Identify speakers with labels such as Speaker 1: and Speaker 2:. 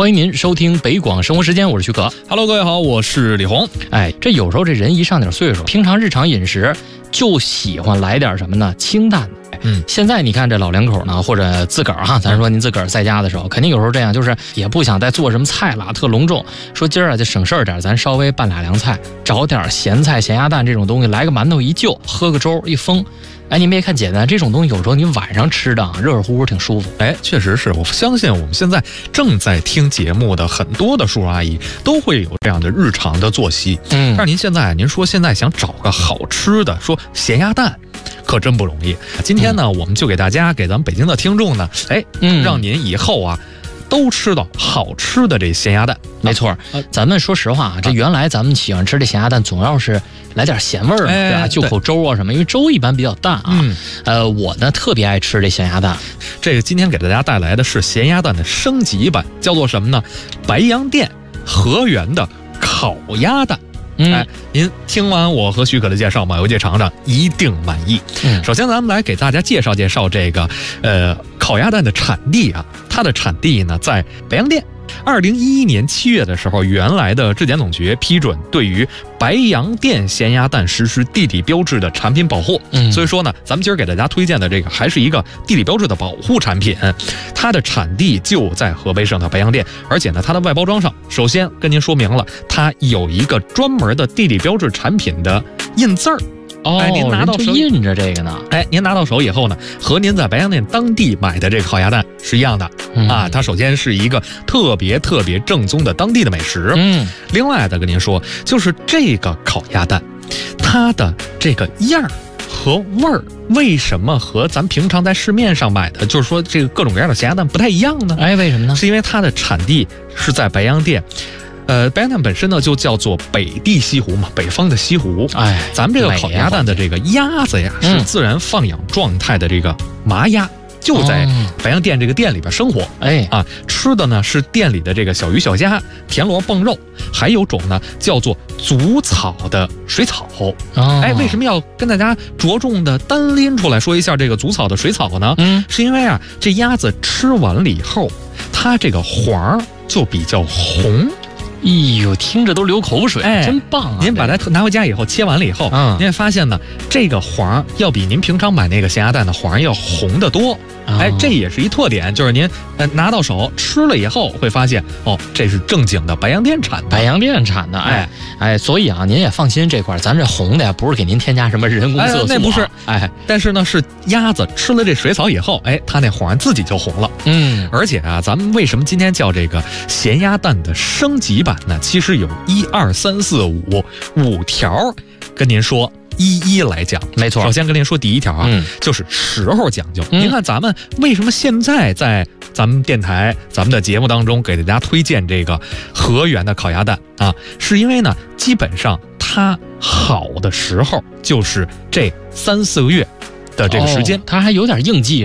Speaker 1: 欢迎您收听北广生活时间，我是徐可。
Speaker 2: Hello， 各位好，我是李红。
Speaker 1: 这有时候这人一上点岁数，平常日常饮食就喜欢来点什么呢？清淡的。现在你看这老两口呢，或者自个儿哈，咱说您自个儿在家的时候，肯定有时候这样，就是也不想再做什么菜了，特隆重。说今儿就省事儿点，咱稍微拌俩凉菜，找点咸菜、咸鸭蛋这种东西，来个馒头一就，喝个粥一封。你别看简单，这种东西有时候你晚上吃的热热乎乎挺舒服。
Speaker 2: 确实是，我相信我们现在正在听节目的很多的叔叔阿姨都会有这样的日常的作息。但是您说现在想找个好吃的，说咸鸭蛋，可真不容易。今天呢，我们就给大家，给咱们北京的听众呢，让您以后啊都吃到好吃的这咸鸭蛋。
Speaker 1: 没错，咱们说实话啊，这原来咱们喜欢吃这咸鸭蛋，总要是来点咸味儿，对吧？就口粥啊什么，因为粥一般比较淡啊。我呢特别爱吃这咸鸭蛋。
Speaker 2: 这个今天给大家带来的是咸鸭蛋的升级版，叫做什么呢？白洋淀和源的烤鸭蛋。您听完我和许可的介绍，马游界尝尝一定满意。首先咱们来给大家介绍介绍这个烤鸭蛋的产地啊，它的产地呢在白洋淀。2011年7月的时候，原来的质检总局批准对于白洋淀咸鸭蛋实施地理标志的产品保护。所以说呢，咱们今儿给大家推荐的这个还是一个地理标志的保护产品，它的产地就在河北省的白洋淀，而且呢，它的外包装上首先跟您说明了，它有一个专门的地理标志产品的印字儿。您拿到手
Speaker 1: 印着这个呢。
Speaker 2: 您拿到手以后呢，和您在白洋淀当地买的这个烤鸭蛋是一样的啊。它首先是一个特别正宗的当地的美食。另外再跟您说，就是这个烤鸭蛋，它的这个样儿和味儿，为什么和咱平常在市面上买的，就是说这个各种各样的咸鸭蛋不太一样呢？
Speaker 1: 为什么呢？
Speaker 2: 是因为它的产地是在白洋淀。白洋淀本身呢就叫做北地西湖嘛，北方的西湖。咱们这个烤鸭蛋的这个鸭子呀，是自然放养状态的这个麻鸭，就在白洋淀这个店里边生活。吃的呢是店里的这个小鱼小虾、田螺蹦肉，还有种呢叫做足草的水草。为什么要跟大家着重的单拎出来说一下这个足草的水草呢？是因为啊，这鸭子吃完了以后，它这个黄就比较红。
Speaker 1: 听着都流口水，真棒啊！
Speaker 2: 您把它拿回家以后，切完了以后，您会发现呢，这个黄要比您平常买那个咸鸭蛋的黄要红得多。这也是一特点，就是您拿到手吃了以后，会发现这是正经的白洋淀产的。
Speaker 1: 白洋淀产的，所以啊，您也放心，这块咱这红的呀，不是给您添加什么人工色素，
Speaker 2: 那不是，但是呢，是鸭子吃了这水草以后，它那黄自己就红了。而且啊，咱们为什么今天叫这个咸鸭蛋的升级版呢？其实有1、2、3、4、5条，跟您说。一来讲，
Speaker 1: 没错。
Speaker 2: 首先跟您说第一条啊，就是时候讲究。您看咱们为什么现在在咱们电台、咱们的节目当中给大家推荐这个和源的烤鸭蛋啊，是因为呢，基本上它好的时候就是这3、4个月的这个时间，
Speaker 1: 它还有点应季。